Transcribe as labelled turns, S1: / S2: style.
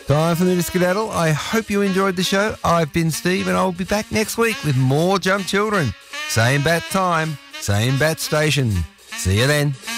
S1: Time for me to skedaddle. I hope you enjoyed the show. I've been Steve, and I'll be back next week with more Junk Children. Same bat time, same bat station. See you then.